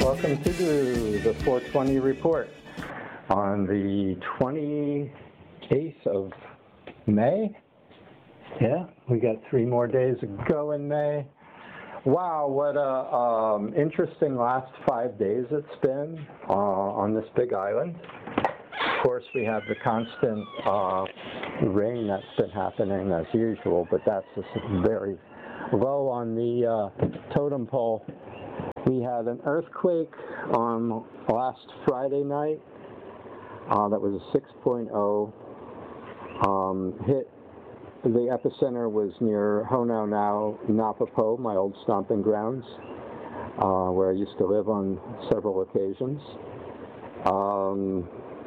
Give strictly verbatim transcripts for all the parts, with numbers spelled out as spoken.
welcome to the four twenty report on the twenty-eighth of May. Yeah, we got three more days to go in May. Wow, what a um, interesting last five days it's been uh, on this big island. Of course, we have the constant uh, rain that's been happening as usual, but that's just very low on the uh, totem pole. We had an earthquake on last Friday night uh, that was a six point oh. Um, hit the epicenter was near Honaunau, Napopo, my old stomping grounds, uh, where I used to live on several occasions. Um,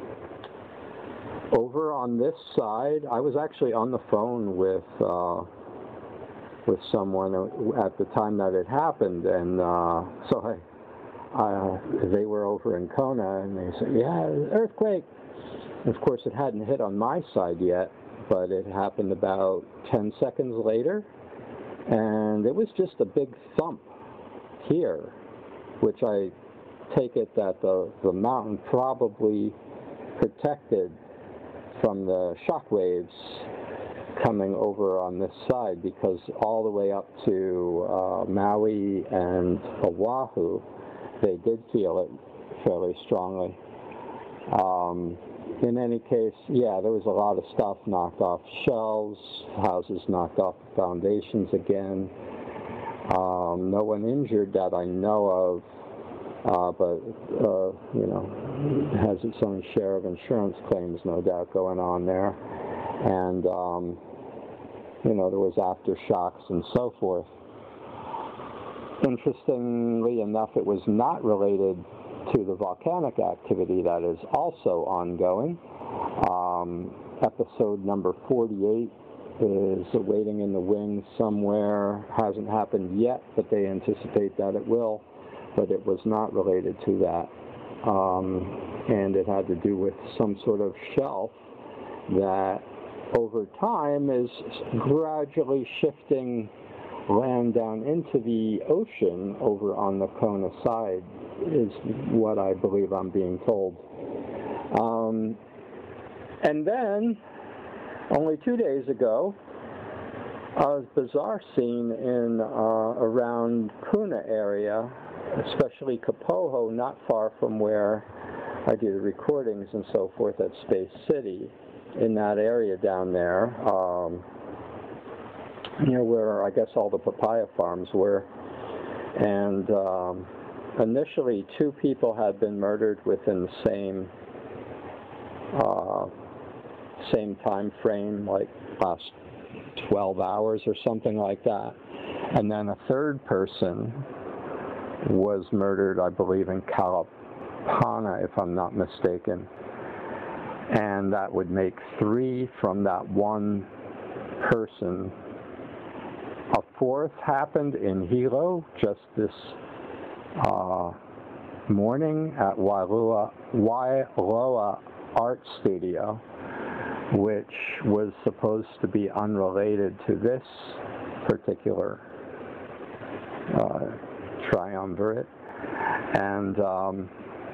over on this side, I was actually on the phone with uh, with someone at the time that it happened, and uh, so I, uh, they were over in Kona, and they said, yeah, earthquake. And of course, it hadn't hit on my side yet, but it happened about ten seconds later, and it was just a big thump here, which I take it that the, the mountain probably protected from the shock waves coming over on this side, because all the way up to uh, Maui and Oahu, they did feel it fairly strongly. Um, in any case, yeah, there was a lot of stuff knocked off shelves, houses knocked off foundations again. Um, no one injured that I know of, uh, but, uh, you know, it has its own share of insurance claims, no doubt, going on there. And, um, you know, there was aftershocks and so forth. Interestingly enough, it was not related to the volcanic activity that is also ongoing. Um, episode number forty-eight is waiting in the wings somewhere. Hasn't happened yet, but they anticipate that it will. But it was not related to that. Um, and it had to do with some sort of shelf that over time is gradually shifting land down into the ocean over on the Kona side, is what I believe I'm being told. Um, and then, only two days ago, a bizarre scene in uh, around Puna area, especially Kapoho, not far from where I do the recordings and so forth at Space City, in that area down there, um, you know, where I guess all the papaya farms were. And um, initially, two people had been murdered within the same uh, same time frame, like last twelve hours or something like that. And then a third person was murdered, I believe, in Kalapana, if I'm not mistaken. And that would make three from that one person. A fourth happened in Hilo just this uh, morning at Wailoa, Wailoa Art Studio, which was supposed to be unrelated to this particular uh, triumvirate. And um,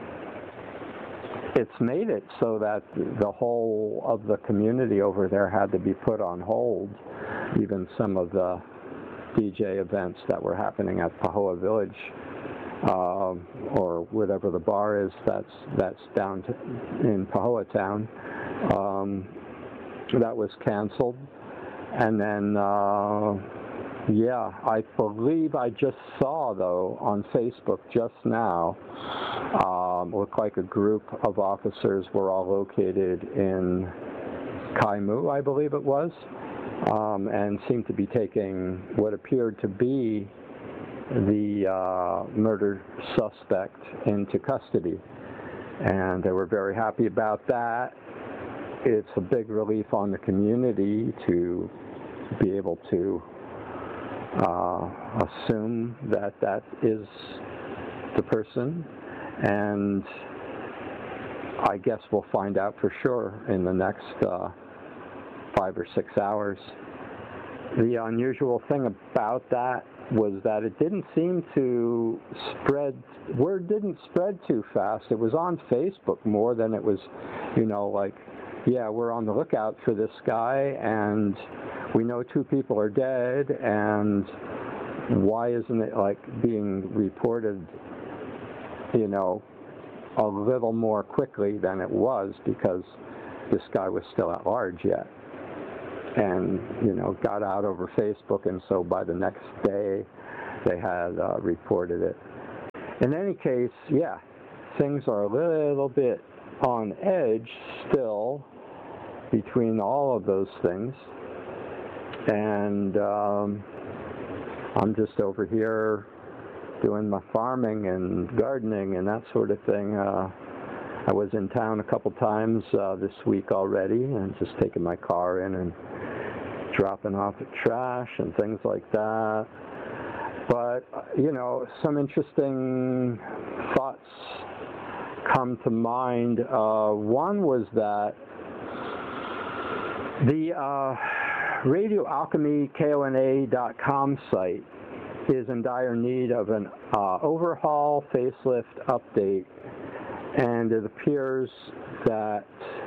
it's made it so that the whole of the community over there had to be put on hold. Even some of the D J events that were happening at Pahoa Village, uh, or whatever the bar is that's that's down to, in Pahoa Town, um, that was canceled. And then, uh, yeah, I believe I just saw, though, on Facebook just now, um, looked like a group of officers were all located in Kaimu, I believe it was, um, and seemed to be taking what appeared to be the uh, murder suspect into custody. And they were very happy about that. It's a big relief on the community to be able to uh, assume that that is the person, and I guess we'll find out for sure in the next uh, five or six hours. The unusual thing about that was that it didn't seem to spread, word didn't spread too fast. It was on Facebook more than it was, you know, like, yeah, we're on the lookout for this guy, and we know two people are dead, and why isn't it, like, being reported, you know, a little more quickly than it was, because this guy was still at large yet. And, you know, got out over Facebook, and so by the next day they had uh, reported it. In any case, yeah, things are a little bit on edge still between all of those things. And um, I'm just over here doing my farming and gardening and that sort of thing. Uh, I was in town a couple times uh, this week already, and just taking my car in and dropping off the trash and things like that. But, you know, some interesting thoughts come to mind. Uh, one was that the uh, Radio Alchemy K O N A dot com site is in dire need of an uh, overhaul, facelift, update, and it appears that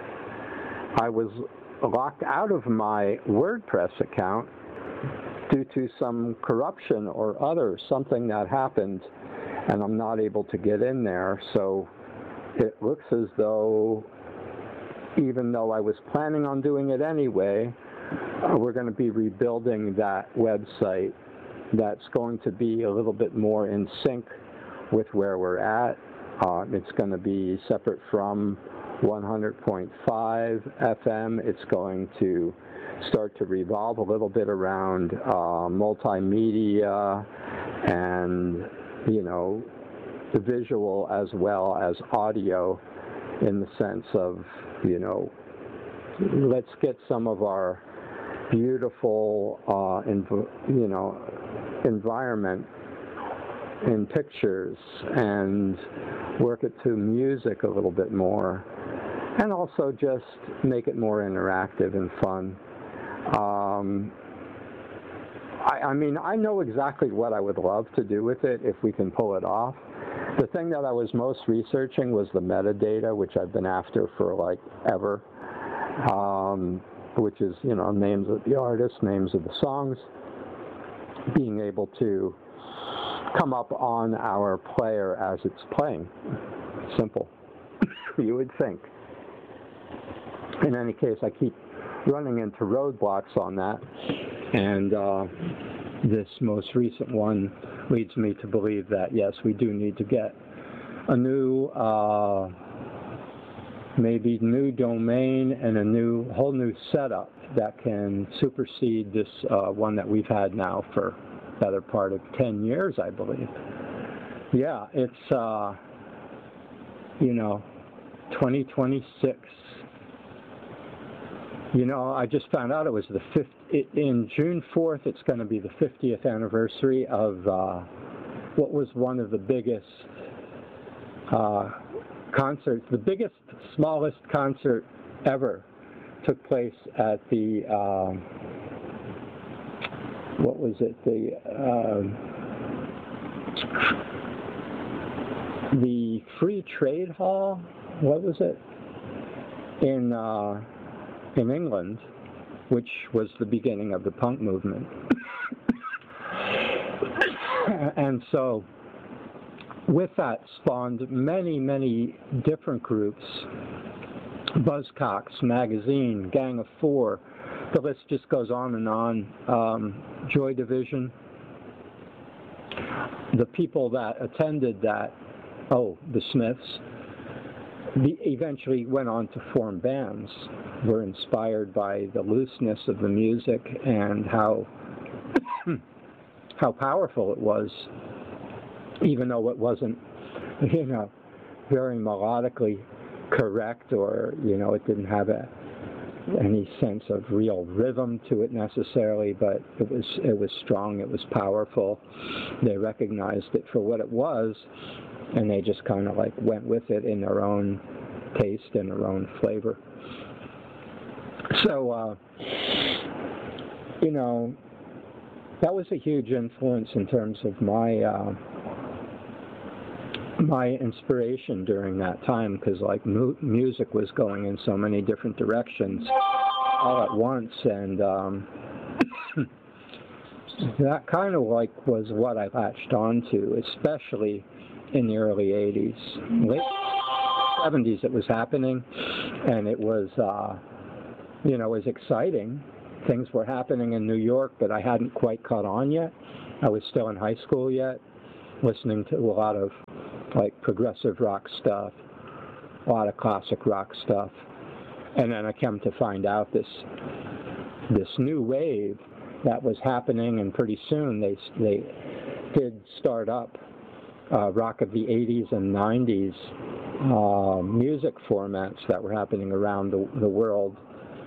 I was locked out of my WordPress account due to some corruption or other, something that happened, and I'm not able to get in there. So it looks as though, even though I was planning on doing it anyway, uh, we're going to be rebuilding that website that's going to be a little bit more in sync with where we're at. Uh, it's going to be separate from one hundred point five F M. It's going to start to revolve a little bit around uh, multimedia and, you know, the visual as well as audio, in the sense of, you know, let's get some of our beautiful, uh, env- you know, environment in pictures and work it to music a little bit more, and also just make it more interactive and fun. Um, I, I mean, I know exactly what I would love to do with it if we can pull it off. The thing that I was most researching was the metadata, which I've been after for like ever, um, which is, you know, names of the artists, names of the songs, being able to come up on our player as it's playing. Simple, you would think. In any case, I keep running into roadblocks on that, and uh, this most recent one leads me to believe that, yes, we do need to get a new, uh, maybe new domain and a new, whole new setup that can supersede this uh, one that we've had now for the better part of ten years, I believe. Yeah, it's, uh, you know, twenty twenty-six. You know, I just found out it was the fifth, it, in June fourth, it's going to be the fiftieth anniversary of uh, what was one of the biggest uh, concerts, the biggest, smallest concert ever took place at the, uh, what was it, the, uh, the Free Trade Hall, what was it, in, uh, in England, which was the beginning of the punk movement. And so with that spawned many, many different groups, Buzzcocks Magazine, Gang of Four, the list just goes on and on, um, Joy Division. The people that attended that, oh, the Smiths, the, eventually went on to form bands, were inspired by the looseness of the music and how how powerful it was, even though it wasn't, you know, very melodically correct, or, you know, it didn't have a, any sense of real rhythm to it necessarily, but it was it was strong, it was powerful. They recognized it for what it was, and they just kind of like went with it in their own taste and their own flavor. So, uh, you know, that was a huge influence in terms of my uh, my inspiration during that time, because like mu- music was going in so many different directions all at once, and um, that kind of like was what I latched onto, especially in the early eighties. Late seventies it was happening, and it was, uh, you know, it was exciting. Things were happening in New York, but I hadn't quite caught on yet. I was still in high school yet, listening to a lot of like progressive rock stuff, a lot of classic rock stuff. And then I came to find out this this new wave that was happening, and pretty soon they they did start up uh, rock of the eighties and nineties uh, music formats that were happening around the, the world,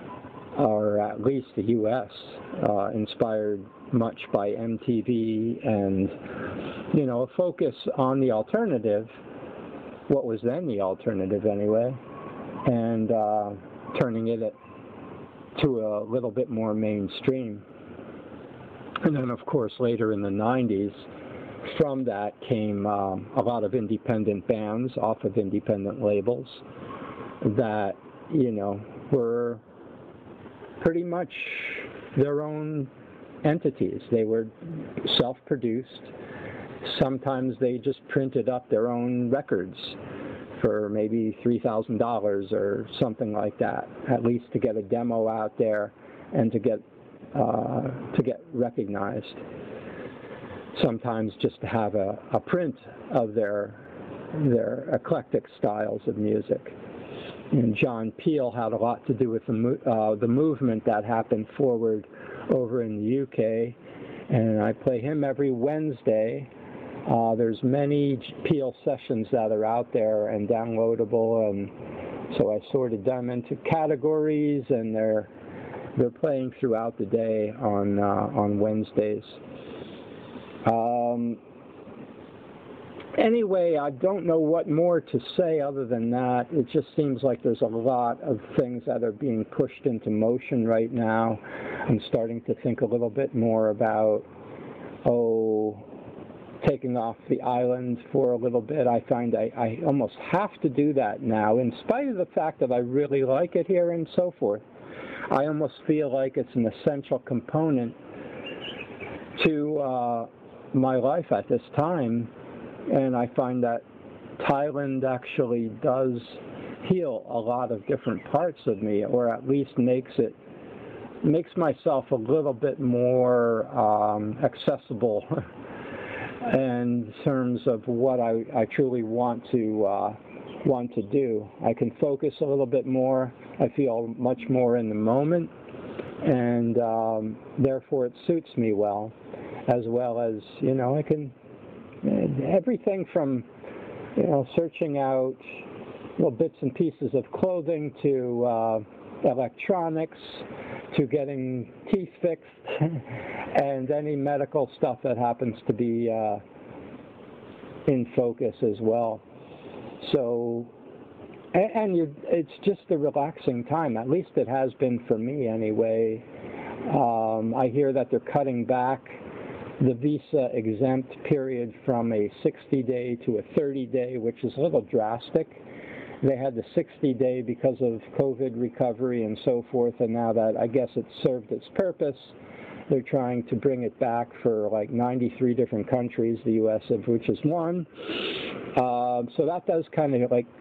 or at least the U S, uh, inspired much by M T V, and, you know, a focus on the alternative, what was then the alternative anyway, and uh, turning it to a little bit more mainstream. And then, of course, later in the nineties, from that came um, a lot of independent bands off of independent labels that, you know, were pretty much their own entities. They were self-produced. Sometimes they just printed up their own records for maybe three thousand dollars or something like that, at least to get a demo out there and to get uh, to get recognized. Sometimes just to have a, a print of their their eclectic styles of music. And John Peel had a lot to do with the, mo- uh, the movement that happened forward over in the U K, and I play him every Wednesday. Uh, there's many Peel sessions that are out there and downloadable, and so I sorted them into categories, and they're they're playing throughout the day on uh, on Wednesdays. Um, Anyway, I don't know what more to say other than that. It just seems like there's a lot of things that are being pushed into motion right now. I'm starting to think a little bit more about, oh, taking off the island for a little bit. I find I, I almost have to do that now, in spite of the fact that I really like it here and so forth. I almost feel like it's an essential component to uh, my life at this time. And I find that Thailand actually does heal a lot of different parts of me, or at least makes it makes myself a little bit more um, accessible in terms of what I, I truly want to uh, want to do. I can focus a little bit more. I feel much more in the moment, and um, therefore it suits me well, as well as, you know, I can. Everything from, you know, searching out little bits and pieces of clothing to uh, electronics to getting teeth fixed and any medical stuff that happens to be uh, in focus as well. So, and, and you, it's just a relaxing time. At least it has been for me anyway. Um, I hear that they're cutting back the visa exempt period from a sixty day to a thirty day, which is a little drastic. They had the sixty day because of COVID recovery and so forth, and now that I guess it's served its purpose, they're trying to bring it back for like ninety-three different countries, the U S of which is one. Uh, so that does kind of like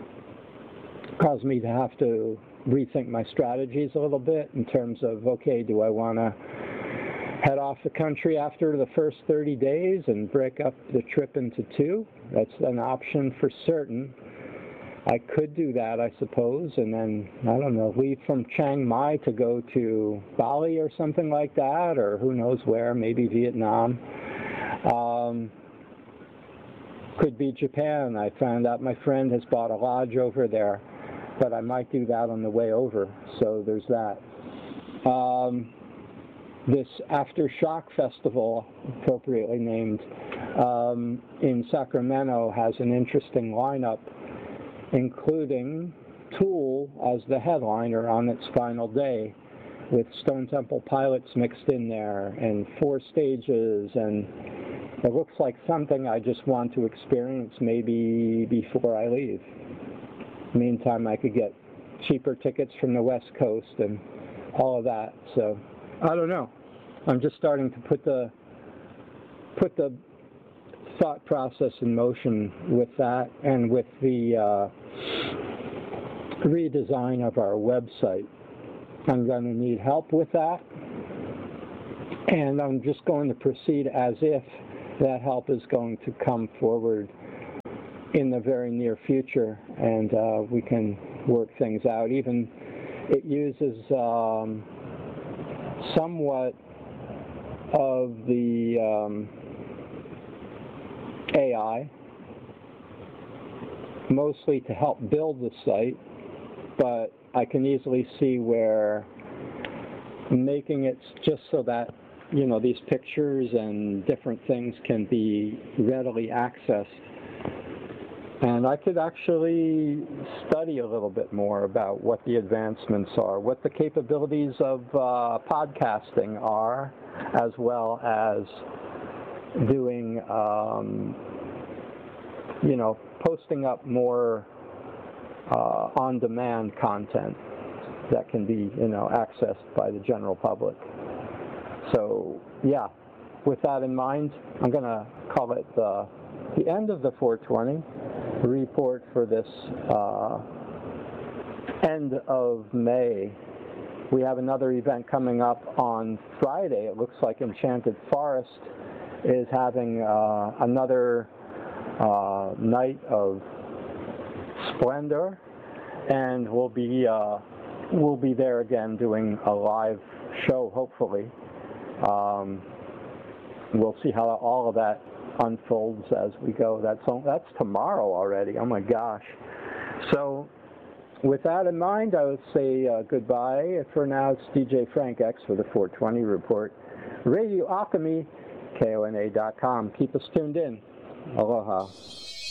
cause me to have to rethink my strategies a little bit in terms of, okay, do I want to head off the country after the first thirty days and break up the trip into two? That's an option for certain. I could do that, I suppose, and then, I don't know, leave from Chiang Mai to go to Bali or something like that, or who knows where, maybe Vietnam. Um, could be Japan. I found out my friend has bought a lodge over there, but I might do that on the way over, so there's that. Um, This Aftershock Festival, appropriately named, um, in Sacramento has an interesting lineup, including Tool as the headliner on its final day. with Stone Temple Pilots mixed in there, and four stages, and it looks like something I just want to experience maybe before I leave. Meantime, I could get cheaper tickets from the West Coast and all of that. So I don't know. I'm just starting to put the put the thought process in motion with that, and with the uh, redesign of our website. I'm going to need help with that, and I'm just going to proceed as if that help is going to come forward in the very near future, and uh, we can work things out. Even it uses um, somewhat of the um, A I, mostly to help build the site, but I can easily see where making it just so that, you know, these pictures and different things can be readily accessed. And I could actually study a little bit more about what the advancements are, what the capabilities of uh, podcasting are, as well as doing, um, you know, posting up more uh, on-demand content that can be, you know, accessed by the general public. So, yeah, with that in mind, I'm going to call it the, the end of the four twenty report for this uh, end of May. We have another event coming up on Friday. It looks like Enchanted Forest is having uh, another uh, night of splendor, and we'll be uh, we'll be there again doing a live show, hopefully. Um, we'll see how all of that unfolds as we go. That's that's tomorrow already. Oh my gosh. So with that in mind, I would say uh, goodbye. For now, it's D J Frank X for the four twenty Report. Radio Alchemy, K O N A dot com. Keep us tuned in. Aloha.